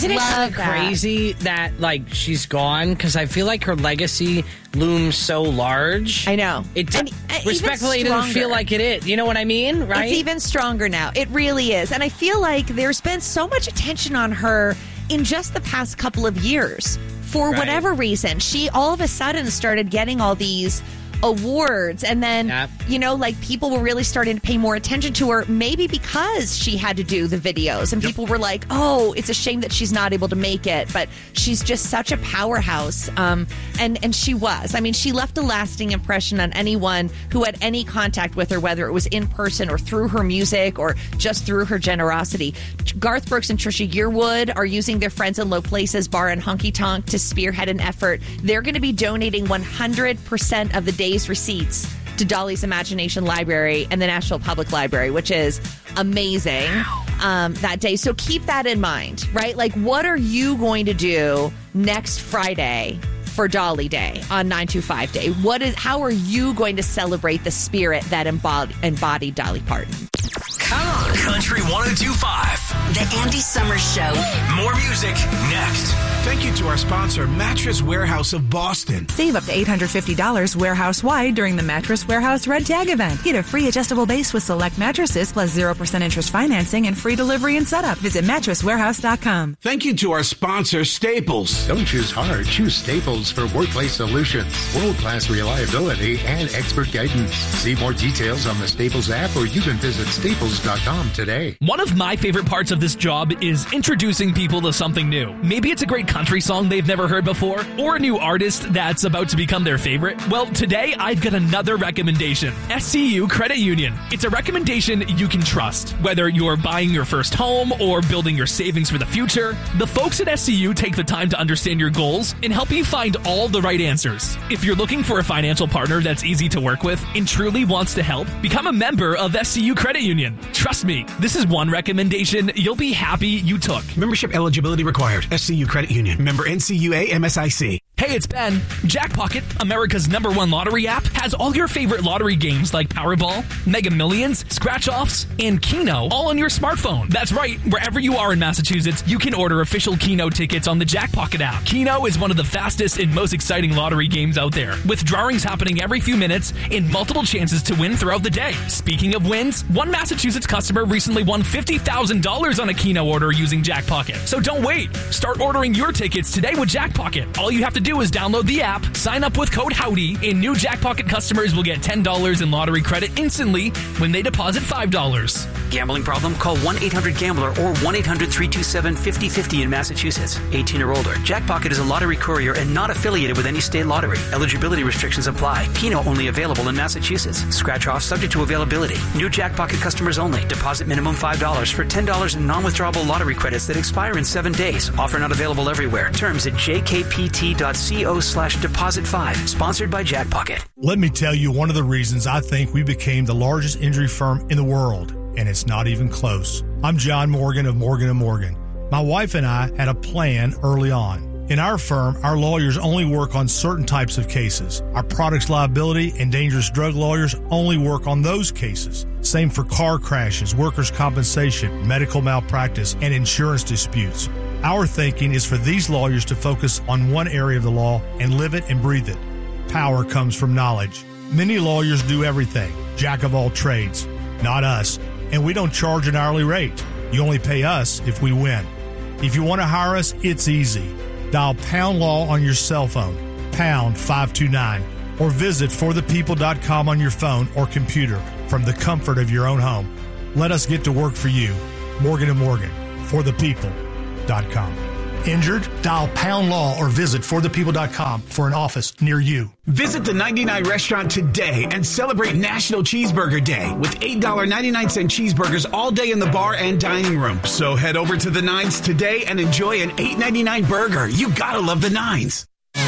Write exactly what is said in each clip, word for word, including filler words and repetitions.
Isn't it Love kind of crazy that, like, she's gone? Because I feel like her legacy looms so large. I know. It And, uh, respectfully, it even doesn't feel stronger. like it is. You know what I mean? Right? It's even stronger now. It really is. And I feel like there's been so much attention on her in just the past couple of years. For Right. whatever reason, she all of a sudden started getting all these awards, and then Yep. you know, like, people were really starting to pay more attention to her, maybe because she had to do the videos, and people were like, oh, it's a shame that she's not able to make it, but she's just such a powerhouse. Um, and and she was. I mean, she left a lasting impression on anyone who had any contact with her, whether it was in person or through her music or just through her generosity. Garth Brooks and Trisha Yearwood are using their Friends in Low Places bar and honky tonk to spearhead an effort. They're going to be donating one hundred percent of the day's receipts to Dolly's Imagination Library and the National Public Library, which is amazing. Um, that day. So keep that in mind, right? Like, what are you going to do next Friday for Dolly Day on nine two five Day? What is? How are you going to celebrate the spirit that embodied, embodied Dolly Parton? Come on. Country one oh two point five. The Andy Summers Show. More music next. Thank you to our sponsor, Mattress Warehouse of Boston. Save up to eight hundred fifty dollars warehouse-wide during the Mattress Warehouse Red Tag event. Get a free adjustable base with select mattresses plus zero percent interest financing and free delivery and setup. Visit mattress warehouse dot com. Thank you to our sponsor, Staples. Don't choose hard. Choose Staples for workplace solutions. World-class reliability and expert guidance. See more details on the Staples app, or you can visit staples dot com today. One of my favorite parts of this job is introducing people to something new. Maybe it's a great country song they've never heard before, or a new artist that's about to become their favorite. Well, today I've got another recommendation. S C U Credit Union. It's a recommendation you can trust. Whether you're buying your first home or building your savings for the future, the folks at S C U take the time to understand your goals and help you find all the right answers. If you're looking for a financial partner that's easy to work with and truly wants to help, become a member of S C U Credit Union. Trust me, this is one recommendation you'll be happy you took. Membership eligibility required. S C U Credit Union. Member N C U A M S I C. Hey, it's Ben. Jackpocket, America's number one lottery app, has all your favorite lottery games like Powerball, Mega Millions, Scratch-Offs, and Keno all on your smartphone. That's right. Wherever you are in Massachusetts, you can order official Keno tickets on the Jackpocket app. Keno is one of the fastest and most exciting lottery games out there, with drawings happening every few minutes and multiple chances to win throughout the day. Speaking of wins, one Massachusetts customer recently won fifty thousand dollars on a Keno order using Jackpocket. So don't wait. Start ordering your tickets today with Jackpocket. All you have to do is download the app, sign up with code Howdy, and new Jackpocket customers will get ten dollars in lottery credit instantly when they deposit five dollars. Gambling problem? Call one eight hundred gambler or one eight hundred three two seven five oh five oh in Massachusetts. eighteen or older. Jackpocket is a lottery courier and not affiliated with any state lottery. Eligibility restrictions apply. Keno only available in Massachusetts. Scratch off subject to availability. New Jackpocket customers only. Deposit minimum five dollars for ten dollars in non-withdrawable lottery credits that expire in seven days. Offer not available everywhere. Terms at j k p t dot co slash deposit five. Sponsored by Jackpocket. Let me tell you one of the reasons I think we became the largest injury firm in the world, and it's not even close. I'm John Morgan of Morgan and Morgan. My wife and I had a plan early on. In our firm, our lawyers only work on certain types of cases. Our products liability and dangerous drug lawyers only work on those cases. Same for car crashes, workers' compensation, medical malpractice, and insurance disputes. Our thinking is for these lawyers to focus on one area of the law and live it and breathe it. Power comes from knowledge. Many lawyers do everything, jack of all trades. Not us. And we don't charge an hourly rate. You only pay us if we win. If you want to hire us, it's easy. Dial Pound Law on your cell phone, pound five two nine, or visit for the people dot com on your phone or computer from the comfort of your own home. Let us get to work for you. Morgan and Morgan, for the people dot com. Injured? Dial Pound Law or visit for the people dot com for an office near you. Visit the ninety-nine restaurant today and celebrate National Cheeseburger Day with eight dollars and ninety-nine cents cheeseburgers all day in the bar and dining room. So head over to the Nines today and enjoy an eight dollars and ninety-nine cents burger. You gotta love the Nines.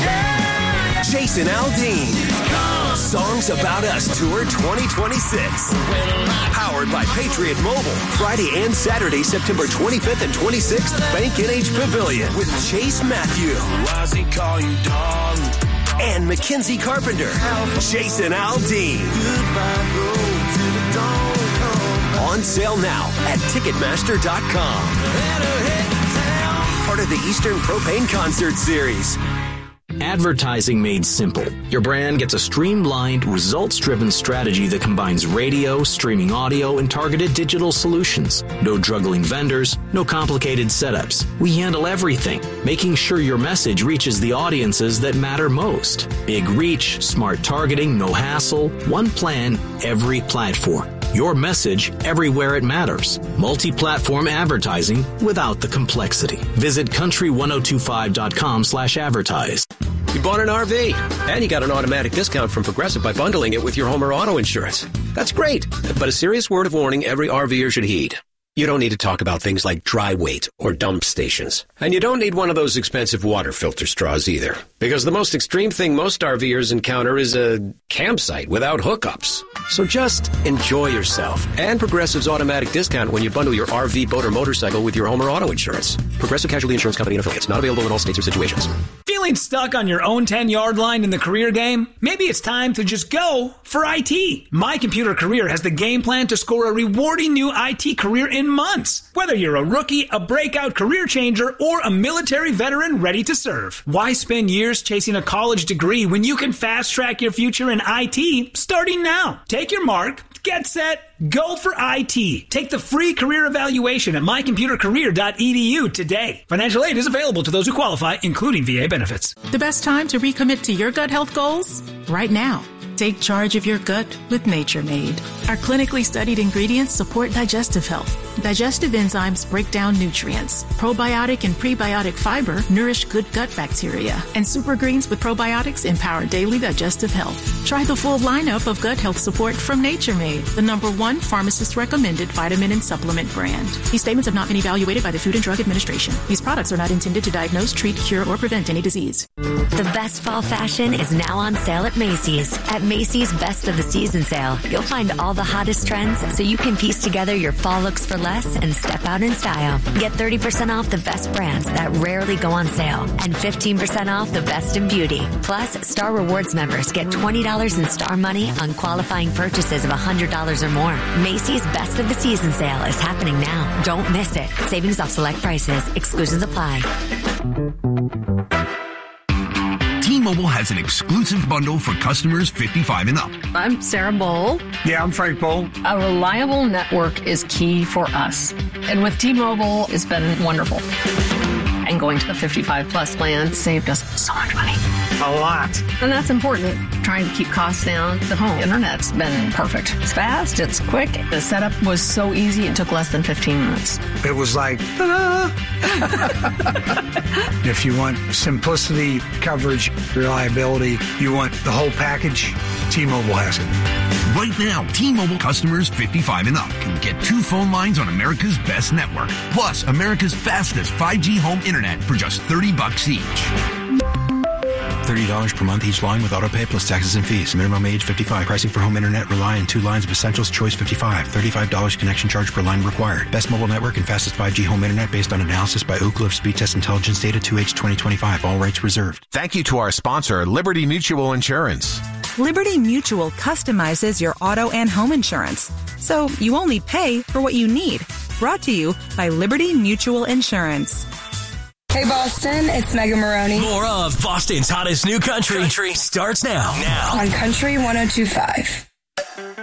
Jason Aldean. Songs About Us Tour twenty twenty-six. Powered by Patriot Mobile. Friday and Saturday, September twenty-fifth and twenty-sixth, Bank N H Pavilion with Chase Matthew. And Mackenzie Carpenter. Jason Aldean. On sale now at ticketmaster dot com. Part of of the Eastern Propane Concert Series. Advertising made simple. Your brand gets a streamlined, results-driven strategy that combines radio, streaming audio, and targeted digital solutions. No juggling vendors, no complicated setups. We handle everything, making sure your message reaches the audiences that matter most. Big reach, smart targeting, no hassle, one plan, every platform. Your message everywhere it matters. Multi-platform advertising without the complexity. Visit country ten twenty-five dot com slash advertise. You bought an R V, and you got an automatic discount from Progressive by bundling it with your home or auto insurance. That's great, but a serious word of warning every RVer should heed. You don't need to talk about things like dry weight or dump stations. And you don't need one of those expensive water filter straws either. Because the most extreme thing most RVers encounter is a campsite without hookups. So just enjoy yourself. And Progressive's automatic discount when you bundle your R V, boat, or motorcycle with your home or auto insurance. Progressive Casualty Insurance Company and affiliates. Not available in all states or situations. Feeling stuck on your own ten-yard line in the career game? Maybe it's time to just go for I T. My Computer Career has the game plan to score a rewarding new I T career in months. Whether you're a rookie, a breakout career changer, or a military veteran ready to serve. Why spend years chasing a college degree when you can fast-track your future in I T starting now? Take your mark, get set, go for I T. Take the free career evaluation at my computer career dot e d u today. Financial aid is available to those who qualify, including V A benefits. The best time to recommit to your gut health goals? Right now. Take charge of your gut with Nature Made. Our clinically studied ingredients support digestive health. Digestive enzymes break down nutrients. Probiotic and prebiotic fiber nourish good gut bacteria. And super greens with probiotics empower daily digestive health. Try the full lineup of gut health support from Nature Made, the number one pharmacist-recommended vitamin and supplement brand. These statements have not been evaluated by the Food and Drug Administration. These products are not intended to diagnose, treat, cure, or prevent any disease. The best fall fashion is now on sale at Macy's. At Macy's Best of the Season sale, you'll find all the hottest trends so you can piece together your fall looks for less and step out in style. Get thirty percent off the best brands that rarely go on sale and fifteen percent off the best in beauty. Plus, Star Rewards members get twenty dollars in Star Money on qualifying purchases of one hundred dollars or more. Macy's Best of the Season sale is happening now. Don't miss it. Savings off select prices. Exclusions apply. T-Mobile has an exclusive bundle for customers fifty-five and up. I'm Sarah Bowl. Yeah, I'm Frank Bowl. A reliable network is key for us. And with T-Mobile, it's been wonderful. And going to the fifty-five plus plan saved us so much money. A lot. And that's important. Trying to keep costs down. The home internet's been perfect. It's fast. It's quick. The setup was so easy. It took less than fifteen minutes. It was like, ta-da! If you want simplicity, coverage, reliability, you want the whole package, T-Mobile has it. Right now, T-Mobile customers fifty-five and up can get two phone lines on America's best network, plus America's fastest five G home internet for just thirty bucks each. thirty dollars per month each line with autopay plus taxes and fees. Minimum age fifty-five. Pricing for home internet rely on two lines of Essentials Choice fifty-five. thirty-five dollars connection charge per line required. Best mobile network and fastest five G home internet based on analysis by Ookla of Speed Test Intelligence Data two H twenty twenty-five. All rights reserved. Thank you to our sponsor, Liberty Mutual Insurance. Liberty Mutual customizes your auto and home insurance, so you only pay for what you need. Brought to you by Liberty Mutual Insurance. Hey, Boston, it's Megan Maroney. More of Boston's hottest new country, country starts now. Now. On Country ten twenty-five.